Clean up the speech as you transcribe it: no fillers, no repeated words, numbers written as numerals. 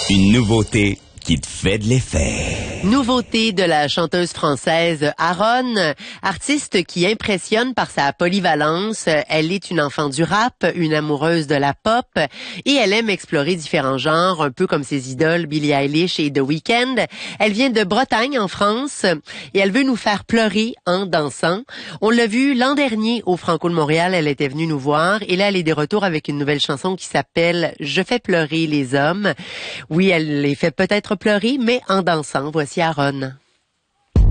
Une nouveauté qui te fait de l'effet. Nouveauté de la chanteuse française Aaron, artiste qui impressionne par sa polyvalence. Elle est une enfant du rap, une amoureuse de la pop et elle aime explorer différents genres, un peu comme ses idoles Billie Eilish et The Weeknd. Elle vient de Bretagne en France et elle veut nous faire pleurer en dansant. On l'a vu l'an dernier au Franco de Montréal, elle était venue nous voir et là elle est de retour avec une nouvelle chanson qui s'appelle Je fais pleurer les hommes. Oui, elle les fait peut-être pleurer, mais en dansant. Voici Aaron.